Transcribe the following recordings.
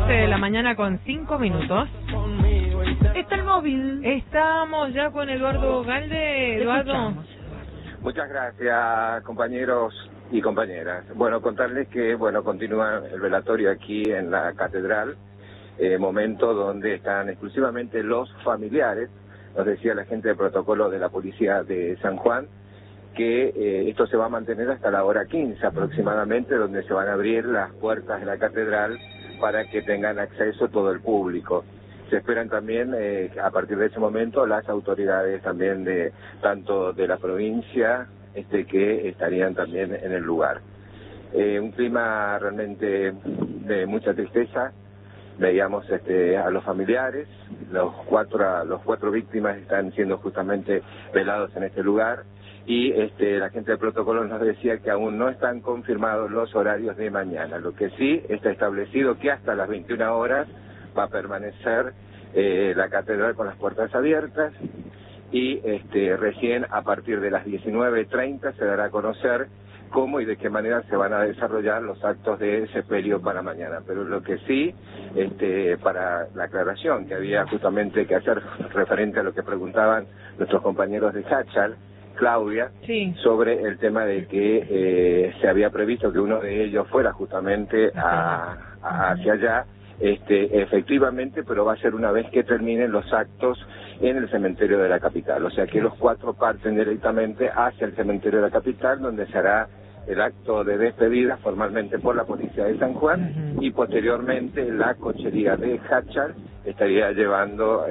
11 de la mañana con 5 minutos. Está el móvil. Estamos ya con Eduardo Galde. Eduardo. Muchas gracias, compañeros y compañeras. Bueno, contarles que continúa el velatorio aquí en la catedral, momento donde están exclusivamente los familiares. Nos decía la gente de protocolo de la policía de San Juan que esto se va a mantener hasta la hora 15 aproximadamente, donde se van a abrir las puertas de la catedral para que tengan acceso todo el público. Se esperan también, a partir de ese momento, las autoridades también de tanto de la provincia que estarían también en el lugar. Un clima realmente de mucha tristeza. Veíamos a los familiares, los cuatro víctimas están siendo justamente velados en este lugar, y la gente del protocolo nos decía que aún no están confirmados los horarios de mañana. Lo que sí está establecido que hasta las 21 horas va a permanecer la catedral con las puertas abiertas, y recién a partir de las 19:30 se dará a conocer cómo y de qué manera se van a desarrollar los actos de sepelio para mañana. Pero lo que sí, para la aclaración que había justamente que hacer referente a lo que preguntaban nuestros compañeros de Hachal, Claudia, sí, sobre el tema de que se había previsto que uno de ellos fuera justamente hacia allá, efectivamente, pero va a ser una vez que terminen los actos en el cementerio de la capital. O sea que los cuatro parten directamente hacia el cementerio de la capital, donde se hará el acto de despedida formalmente por la policía de San Juan, y posteriormente la cochería de Hachal estaría llevando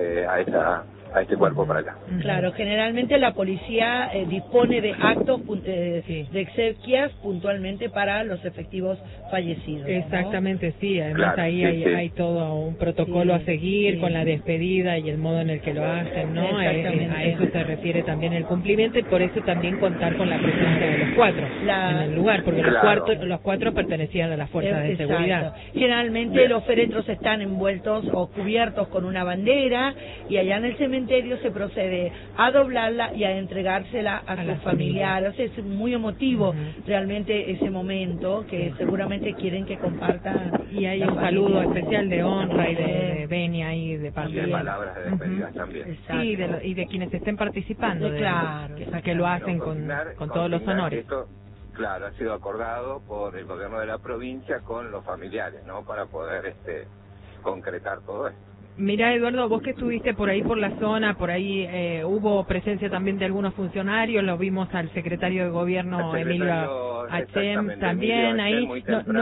a este cuerpo para acá. Claro, generalmente la policía dispone de actos de exequias puntualmente para los efectivos fallecidos, ¿no? Exactamente, sí. Además claro, hay todo un protocolo a seguir con la despedida y el modo en el que lo hacen, ¿no? A eso se refiere también el cumplimiento, y por eso también contar con la presencia de los cuatro en el lugar, porque los cuatro pertenecían a las fuerzas de seguridad. Generalmente los féretros están envueltos o cubiertos con una bandera, y allá en el cementerio se procede a doblarla y a entregársela a sus familiares. O sea, es muy emotivo realmente ese momento, que seguramente quieren que compartan. Y hay un saludo especial de honra y de venia y de parte de palabras de despedida también. Sí, y de quienes estén participando, que lo hacen con todos los honores. Esto, claro, ha sido acordado por el gobierno de la provincia con los familiares, ¿no? Para poder concretar todo esto. Mira, Eduardo, vos que estuviste por ahí por la zona, por ahí hubo presencia también de algunos funcionarios, lo vimos al secretario de gobierno Emilio Achem también ahí.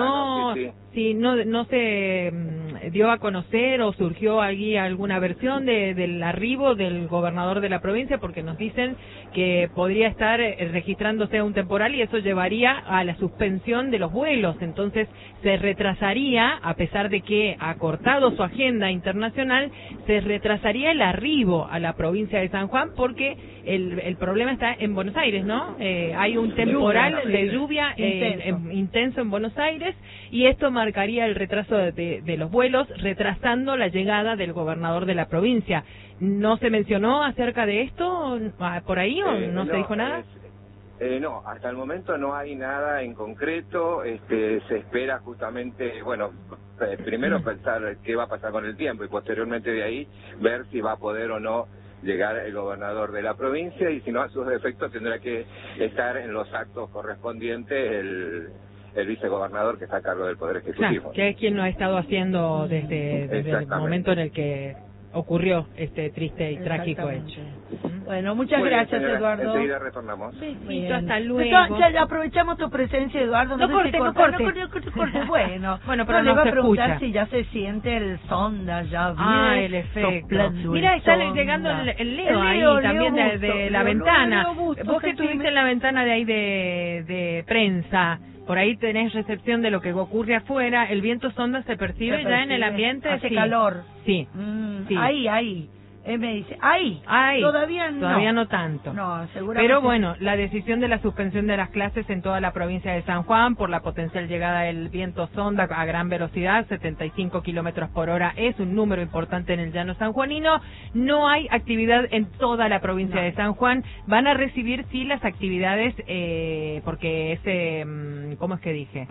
No se dio a conocer o surgió allí alguna versión del arribo del gobernador de la provincia, porque nos dicen que podría estar registrándose un temporal y eso llevaría a la suspensión de los vuelos. Entonces se retrasaría, a pesar de que ha cortado su agenda internacional, se retrasaría el arribo a la provincia de San Juan, porque el problema está en Buenos Aires, ¿no? Hay un temporal de lluvia intenso en Buenos Aires, y esto marcaría el retraso de los vuelos, retrasando la llegada del gobernador de la provincia. ¿No se mencionó acerca de esto por ahí o no se dijo nada? No, hasta el momento no hay nada en concreto. Se espera justamente, primero pensar qué va a pasar con el tiempo, y posteriormente de ahí ver si va a poder o no llegar el gobernador de la provincia, y si no, a sus efectos tendrá que estar en los actos correspondientes el vicegobernador que está a cargo del Poder Ejecutivo. Claro, que es quien lo ha estado haciendo desde el momento en el que ocurrió este triste y trágico hecho. Bueno, muchas gracias, señora, Eduardo. Enseguida retornamos. Besito, hasta luego. Ya aprovechamos tu presencia, Eduardo. No corte. Bueno, pero le no va se a preguntar escucha. Si ya se siente el sonda, ya bien. El efecto. Mira, está llegando el Leo ahí también de la ventana. Vos que estuviste en la ventana de ahí de prensa, por ahí tenés recepción de lo que ocurre afuera. El viento sonda se percibe ya en el ambiente. Hace calor. Sí. Sí. Ahí. Él me dice, ahí, todavía no tanto. No, seguramente. Pero bueno, la decisión de la suspensión de las clases en toda la provincia de San Juan por la potencial llegada del viento sonda a gran velocidad, 75 kilómetros por hora, es un número importante en el llano sanjuanino. No hay actividad en toda la provincia de San Juan. Van a recibir sí las actividades, porque ¿cómo es que dije?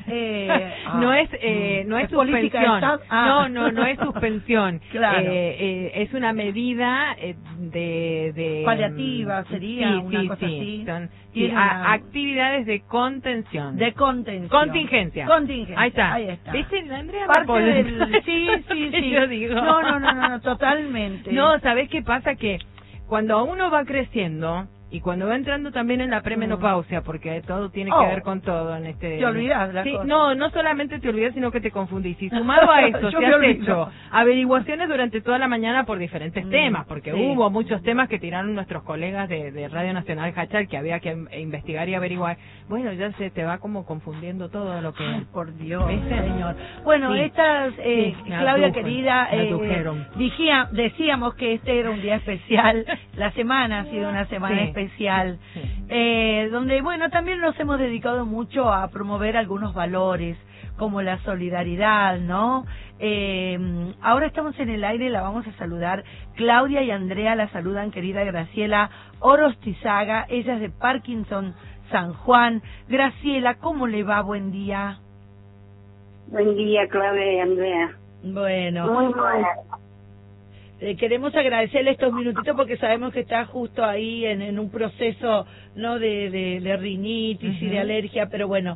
No es suspensión. No es suspensión. Claro. Es una medida de paliativa sería una cosa así. Son una... actividades de contención. De contención. Contingencia. Ahí está. ¿Viste, Andrea? Parte del... Sí. Yo digo. No, totalmente. No, ¿sabés qué pasa? Que cuando uno va creciendo y cuando va entrando también en la premenopausia, porque todo tiene que ver con todo en este... Te olvidás las cosas. No solamente te olvidas, sino que te confundís. Y sumado a eso, se has hecho averiguaciones durante toda la mañana por diferentes temas, porque hubo muchos temas que tiraron nuestros colegas de Radio Nacional Hachal, que había que investigar y averiguar. Bueno, ya se te va como confundiendo todo lo que... Ay, por Dios, señor. Bueno, estas, Claudia querida, decíamos que este era un día especial. La semana ha sido una semana especial. Donde, bueno, también nos hemos dedicado mucho a promover algunos valores, como la solidaridad, ¿no? Ahora estamos en el aire, la vamos a saludar. Claudia y Andrea la saludan, querida Graciela Orostizaga, ella es de Parkinson San Juan. Graciela, ¿cómo le va? Buen día. Buen día, Claudia y Andrea. Bueno. Muy buena. Queremos agradecerle estos minutitos porque sabemos que está justo ahí en un proceso, ¿no?, de rinitis y de alergia, pero bueno,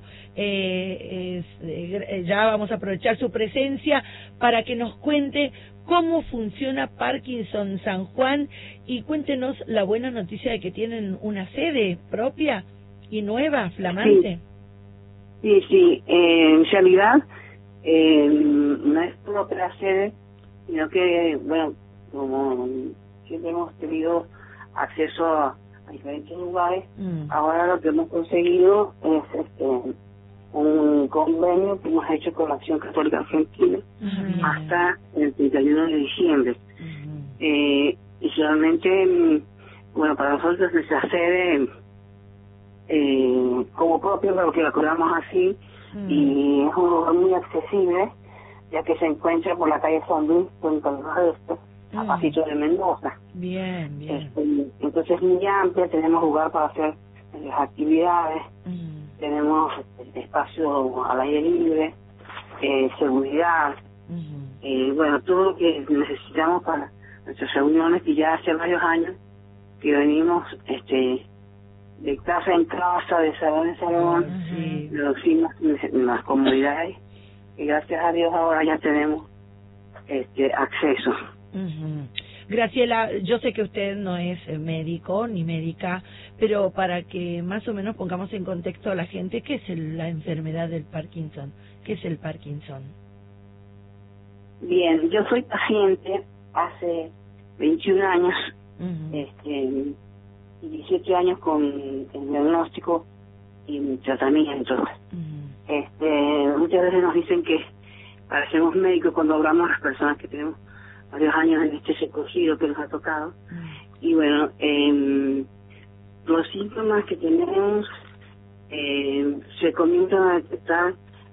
ya vamos a aprovechar su presencia para que nos cuente cómo funciona Parkinson San Juan y cuéntenos la buena noticia de que tienen una sede propia y nueva, flamante. Sí, en realidad no es propia sede, sino que, bueno, como siempre hemos tenido acceso a diferentes lugares, ahora lo que hemos conseguido es un convenio que hemos hecho con la Acción Católica Argentina hasta el 31 de diciembre. Y realmente, bueno, para nosotros nuestra sede como propio, porque la cuidamos así, y es un lugar muy accesible, ya que se encuentra por la calle San Luis, frente al resto, a pasito de Mendoza. Bien. Entonces es muy amplia, tenemos lugar para hacer las actividades, tenemos espacio al aire libre, seguridad, bueno, todo lo que necesitamos para nuestras reuniones, que ya hace varios años que venimos de casa en casa, de salón en salón, los hicimos en las comunidades, y gracias a Dios ahora ya tenemos acceso. Graciela, yo sé que usted no es médico ni médica, pero para que más o menos pongamos en contexto a la gente, ¿qué es la enfermedad del Parkinson? ¿Qué es el Parkinson? Bien, yo soy paciente hace 21 años, 17 años con el diagnóstico y tratamiento. Muchas veces nos dicen que parecemos médicos cuando hablamos a las personas que tenemos varios años en este recorrido que nos ha tocado. Y bueno, los síntomas que tenemos se comienzan a detectar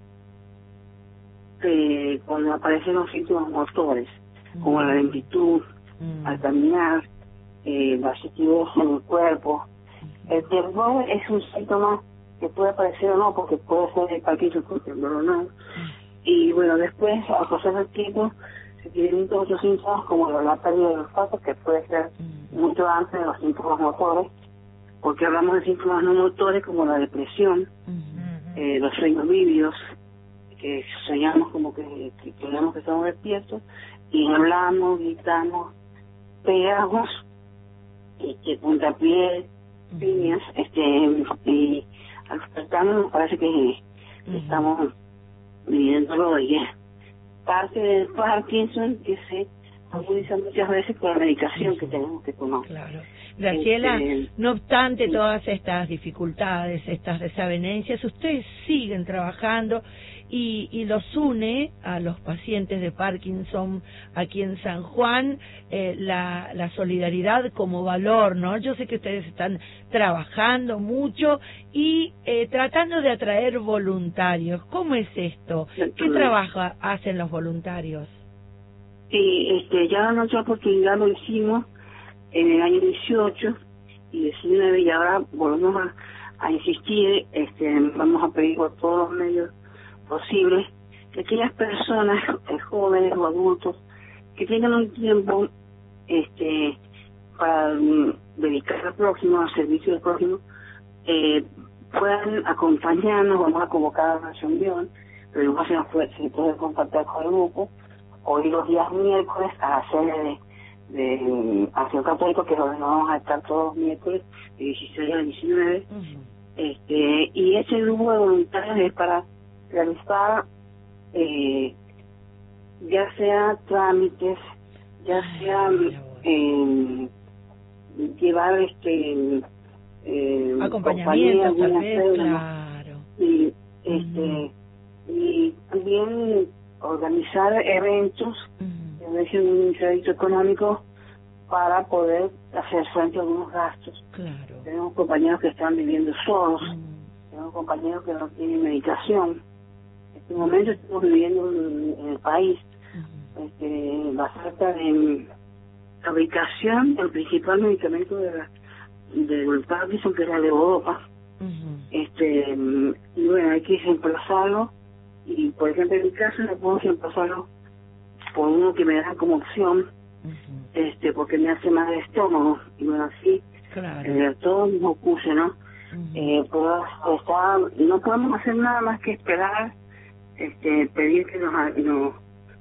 cuando aparecen los síntomas motores, como la lentitud al caminar, la acidez en el cuerpo. El temblor es un síntoma que puede aparecer o no, porque puede ser el Parkinson con temblor o no. Y bueno, después, al pasar el tiempo, se tienen todos los síntomas como la pérdida de los pasos, que puede ser mucho antes de los síntomas motores, porque hablamos de síntomas no motores como la depresión, los sueños vívidos, que soñamos como que creemos que estamos despiertos, y hablamos, gritamos, pegamos, puntapié, piñas, y al despertarnos nos parece que estamos viviéndolo, y es parte del Parkinson que se agudiza muchas veces por la medicación que tenemos que tomar. Claro. Graciela, no obstante todas estas dificultades, estas desavenencias, ustedes siguen trabajando y los une a los pacientes de Parkinson aquí en San Juan la solidaridad como valor, ¿no? Yo sé que ustedes están trabajando mucho y tratando de atraer voluntarios. ¿Cómo es esto? ¿Qué trabajo hacen los voluntarios? Sí, ya en otra oportunidad lo hicimos en el año 18 y 19, y ahora volvemos a insistir, vamos a pedir por todos los medios posible que aquellas personas, jóvenes o adultos, que tengan un tiempo para dedicar al próximo, al servicio del próximo, puedan acompañarnos. Vamos a convocar a una reunión, pero igual se puede contactar con el grupo. Hoy los días miércoles a la sede de Acción Católica, que es donde vamos a estar todos los miércoles, de 16 a 19. Y ese grupo de voluntarios es para realizar ya sea trámites, ya sea llevar acompañamiento, tal vez, claro. Y también organizar eventos de un crédito económico para poder hacer frente a algunos gastos. Claro. Tenemos compañeros que están viviendo solos, tenemos compañeros que no tienen medicación. En este momento estamos viviendo en el país la falta de fabricación del principal medicamento del Parkinson, que es la levodopa. Y bueno, hay que reemplazarlo, y por ejemplo en mi caso no puedo reemplazarlo por uno que me da como opción, porque me hace mal el estómago, y bueno, así todo mismo ocurre, ¿no? Pero no podemos hacer nada más que esperar, pedir que nos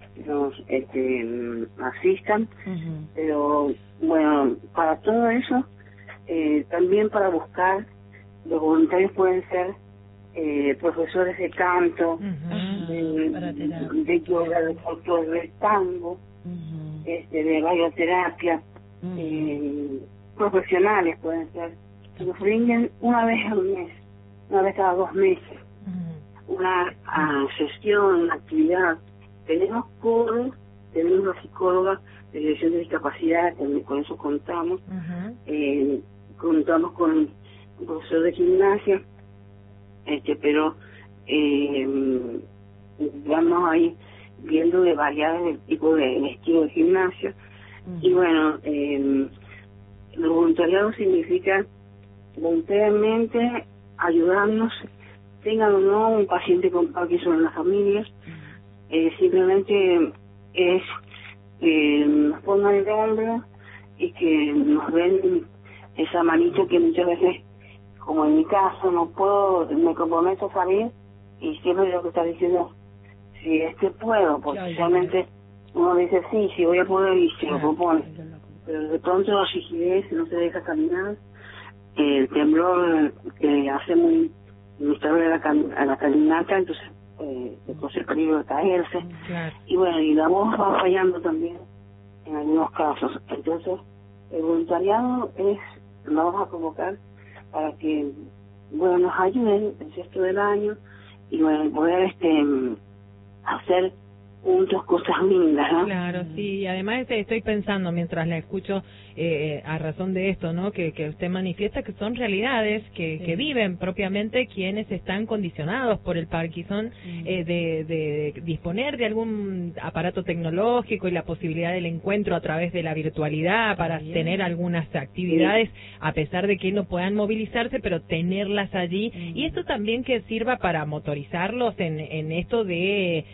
asistan, pero bueno, para todo eso, también para buscar, los voluntarios pueden ser profesores de canto, de yoga, de folclore, de tango, de radioterapia, profesionales pueden ser, que nos brinden una vez al mes, una vez cada 2 meses, una sesión, una actividad. Tenemos coros, tenemos una psicóloga de dirección de discapacidad, con eso contamos, contamos con un profesor de gimnasia, pero vamos ahí viendo de variar el tipo de estilo de gimnasia. Y bueno, el voluntariado significa voluntariamente ayudarnos, tengan o no un paciente con Parkinson en las familias. Simplemente es nos pongan el hombro y que nos den esa manito que muchas veces, como en mi caso, no puedo, me comprometo a salir, y siempre lo que está diciendo, si es que puedo, porque realmente uno dice sí voy a poder, y se lo propone, pero de pronto la rigidez no se deja caminar, el temblor que hace muy inestable a la caminata, entonces entonces el peligro de caerse, y bueno, y la voz va fallando también en algunos casos. Entonces el voluntariado lo vamos a convocar para que bueno nos ayuden el resto del año, y bueno, poder hacer juntos cosas lindas, ¿no? Claro, sí, y además estoy pensando mientras la escucho a razón de esto, ¿no? Que usted manifiesta que son realidades que viven propiamente quienes están condicionados por el Parkinson, de disponer de algún aparato tecnológico y la posibilidad del encuentro a través de la virtualidad para tener algunas actividades, a pesar de que no puedan movilizarse, pero tenerlas allí, y esto también que sirva para motorizarlos en esto de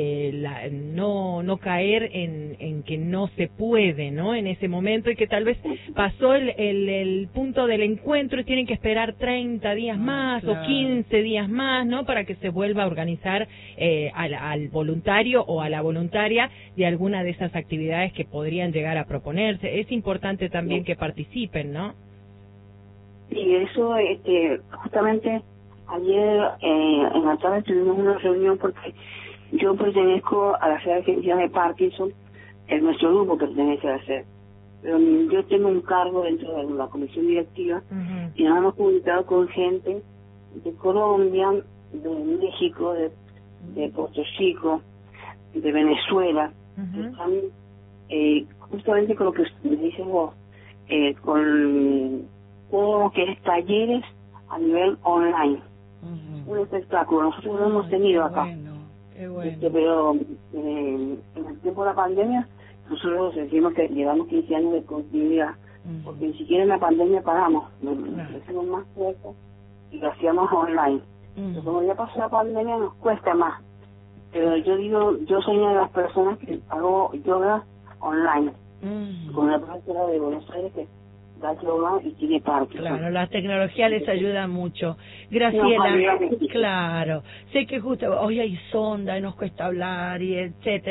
no caer en que no se puede, ¿no? En ese momento, y que tal vez pasó el punto del encuentro y tienen que esperar 30 días más o 15 días más, ¿no? Para que se vuelva a organizar al voluntario o a la voluntaria de alguna de esas actividades que podrían llegar a proponerse. Es importante también que participen, ¿no? Sí, eso, justamente ayer en la tarde tuvimos una reunión, porque yo pertenezco a la Red Argentina de Parkinson, nuestro grupo pertenece a la SED, pero yo tengo un cargo dentro de la comisión directiva, y nos hemos comunicado con gente de Colombia, de México, de Puerto Rico, de Venezuela, que están justamente con lo que me dices vos, con todo lo que es talleres a nivel online. Un espectáculo, nosotros lo hemos tenido acá. Bueno. Pero en el tiempo de la pandemia nosotros decimos que llevamos 15 años de continuidad, porque ni siquiera en la pandemia paramos, lo hicimos más fuerte y lo hacíamos online. Pero como ya pasó la pandemia nos cuesta más, Pero yo digo, yo soy una de las personas que hago yoga online, con una profesora de Buenos Aires que da yoga y tiene parque. Claro, la tecnología les ayuda mucho. Graciela, claro, sé que justo hoy hay sonda y nos cuesta hablar y etcétera.